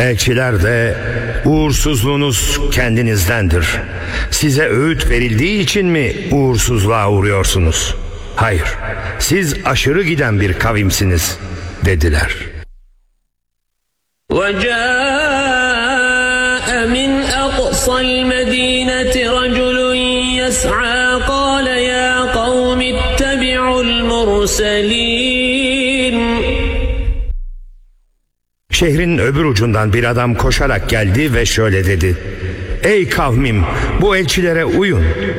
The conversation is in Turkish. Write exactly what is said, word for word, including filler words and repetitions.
Elçiler de uğursuzluğunuz kendinizdendir. Size öğüt verildiği için mi uğursuzluğa uğruyorsunuz? Hayır, siz aşırı giden bir kavimsiniz dediler. وَجَاءَ مِنْ أَقْصَى الْمَدِينَةِ رَجُلٌ يَسْعَى قَالَ يَا قَوْمِ اتَّبِعُوا الْمُرْسَلِينَ. Şehrin öbür ucundan bir adam koşarak geldi ve şöyle dedi: Ey kavmim, bu elçilere uyun.